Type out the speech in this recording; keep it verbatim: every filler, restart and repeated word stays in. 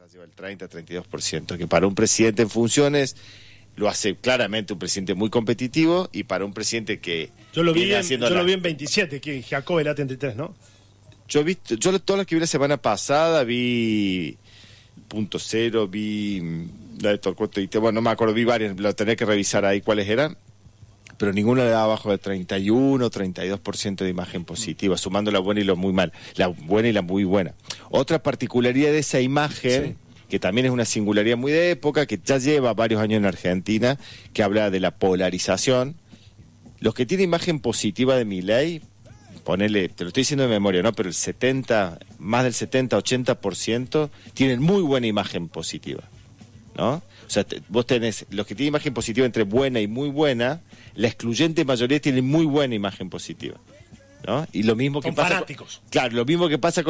encuestas lleva el treinta, treinta y dos por ciento, que para un presidente en funciones lo hace claramente un presidente muy competitivo, y para un presidente que yo lo vi en, yo la... lo vi en veintisiete, que Jacob era treinta y tres, ¿no? Yo vi, yo todas las que vi la semana pasada, vi punto cero, vi la de Torcuato y bueno, no me acuerdo, vi varias, lo tenía que revisar ahí cuáles eran, pero ninguna le daba abajo de treinta y uno, treinta y dos por ciento de imagen positiva, sumando la buena y la muy mal, la buena y la muy buena. Otra particularidad de esa imagen, sí, que también es una singularidad muy de época, que ya lleva varios años en Argentina, que habla de la polarización. Los que tienen imagen positiva de Milei, ponele, te lo estoy diciendo de memoria, ¿no? Pero el setenta, más del setenta, ochenta por ciento tienen muy buena imagen positiva, ¿no? O sea, te, vos tenés, los que tienen imagen positiva entre buena y muy buena, la excluyente mayoría tienen muy buena imagen positiva, ¿no? Y lo mismo que Son pasa fanáticos. Con, claro, lo mismo que pasa con